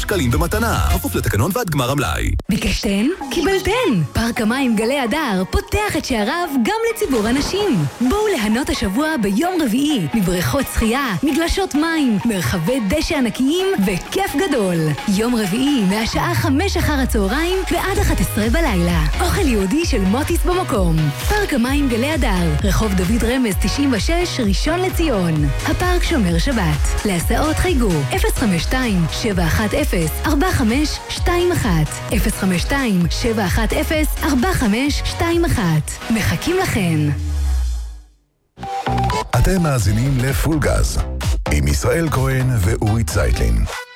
שקלים במתנה. כפוף לתקנון ועד גמר המלאי. ביקשתן? קיבלתן! פארק המים גלי הדר פותח את שעריו גם לציבור הנשים. בואו ליהנות השבוע ביום רביעי מבריכות שחייה, מגלשות מים, מרחבי דשא ענקיים וכיף גדול. יום רביעי מהשעה 5 אחר הצהריים ועד 11 בלילה. אוכל יהודי של מוטיס במקום. פארק המים גלי הדר, רחוב דוד רמז 96, ראשון לציון. הפארק שומר שבת. להסעות חייגו 052-710-4521 052-710-4521. מחכים לכן. אתם מאזינים לפול גז עם ישראל כהן ואורי צייטלין.